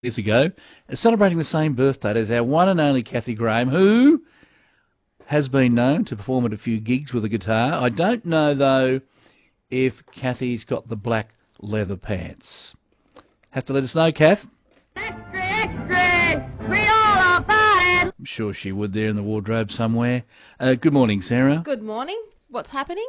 years ago, celebrating the same birthday as our one and only Kathy Graham, who has been known to perform at a few gigs with a guitar. I don't know, though, if Kathy's got the black leather pants. Have to let us know, Kath. Extra, extra! Read all about it! I'm sure she would there in the wardrobe somewhere. Good morning, Sarah. Good morning. What's happening?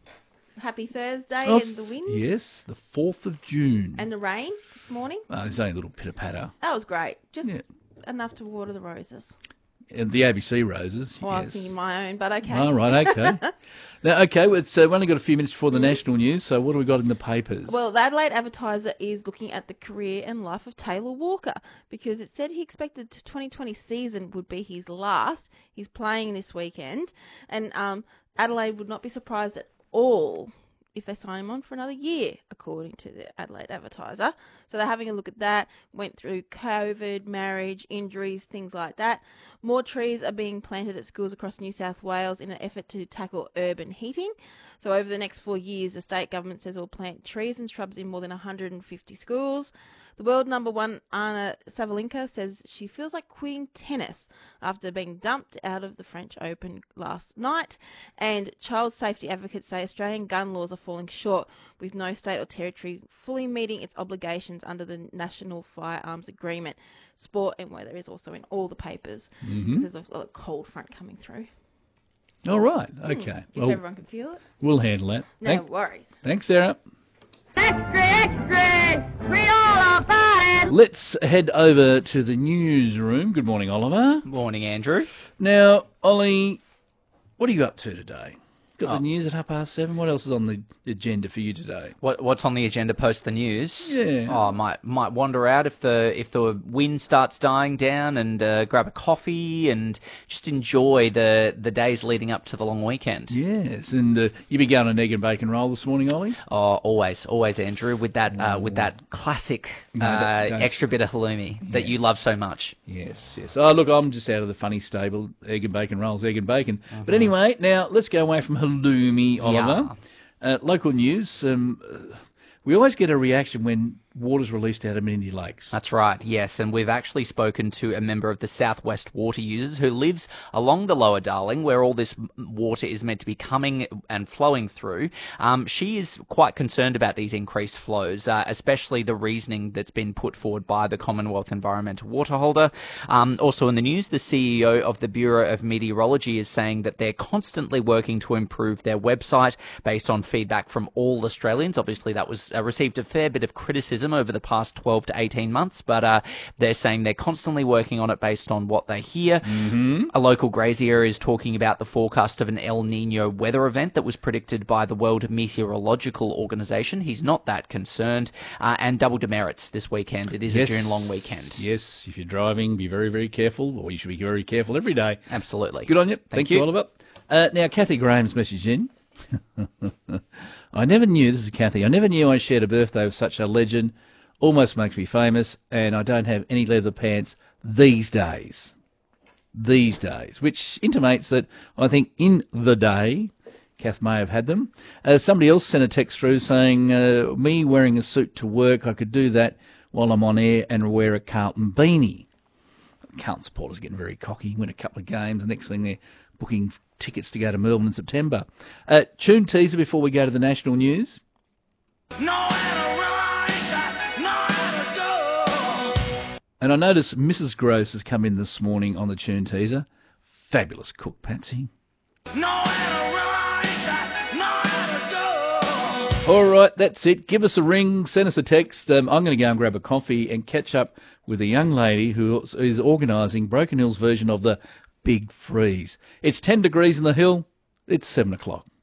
Happy Thursday Oh, and the wind Yes, the 4th of June. and the rain this morning. There's only a little pitter-patter. That was great. Just Yeah. enough to water the roses. And the ABC roses, Well, I yes. was thinking my own, but okay. Oh, right, okay. Now, okay, we've only got a few minutes before the national news, so what do we got in the papers? Well, the Adelaide Advertiser is looking at the career and life of Taylor Walker because it said he expected the 2020 season would be his last. He's playing this weekend, and Adelaide would not be surprised at all if they sign him on for another year, according to the Adelaide Advertiser. So they're having a look at that, went through COVID, marriage, injuries, things like that. More trees are being planted at schools across New South Wales in an effort to tackle urban heating. So over the next 4 years, the state government says it will plant trees and shrubs in more than 150 schools. The world number one, Anna Sabalenka, says she feels like quitting tennis after being dumped out of the French Open last night. And child safety advocates say Australian gun laws are falling short, with no state or territory fully meeting its obligations under the National Firearms Agreement. Sport and weather is also in all the papers because there's a cold front coming through. All right, okay. If everyone can feel it. We'll handle that. No worries. Thanks, Sarah. Extra, extra! Read all about it! Let's head over to the newsroom. Good morning, Oliver. Morning, Andrew. Now, Ollie, what are you up to today? Got the news at 7:30. What else is on the agenda for you today? What's on the agenda post the news? Yeah. Oh, might wander out if the wind starts dying down and grab a coffee and just enjoy the days leading up to the long weekend. Yes, and you been going an egg and bacon roll this morning, Ollie? Oh, always, Andrew, with that classic don't- extra bit of halloumi that you love so much. Yes, yes. Oh, look, I'm just out of the funny stable. Egg and bacon rolls, egg and bacon. But anyway, now let's go away from halloumi, Oliver. Local news. We always get a reaction when water's released out of Menindee Lakes. That's right, yes, and we've actually spoken to a member of the Southwest Water Users who lives along the Lower Darling, where all this water is meant to be coming and flowing through. She is quite concerned about these increased flows, especially the reasoning that's been put forward by the Commonwealth Environmental Water Holder. Also in the news, the CEO of the Bureau of Meteorology is saying that they're constantly working to improve their website based on feedback from all Australians. Obviously, that was received a fair bit of criticism over the past 12 to 18 months, but they're saying they're constantly working on it based on what they hear. A local grazier is talking about the forecast of an El Nino weather event that was predicted by the World Meteorological Organization. He's not that concerned. And double demerits this weekend. It is a June long weekend. Yes, if you're driving, be very, very careful, or you should be very careful every day. Absolutely. Good on you. Thank you, you. Oliver. Now, Kathy Graham's message in. I never knew, this is Kathy, I never knew I shared a birthday with such a legend. Almost makes me famous, and I don't have any leather pants these days. These days, which intimates that I think in the day, Kath may have had them. Somebody else sent a text through saying, me wearing a suit to work, I could do that while I'm on air and wear a Carlton beanie. Carlton supporters getting very cocky, win a couple of games, the next thing they're booking tickets to go to Melbourne in September. Tune teaser before we go to the national news. And I notice Mrs. Gross has come in this morning on the tune teaser. Fabulous cook, Patsy. All right, that's it. Give us a ring, send us a text. I'm going to go and grab a coffee and catch up with a young lady who is organising Broken Hill's version of the Big Freeze. It's 10 degrees in the hill. It's 7 o'clock.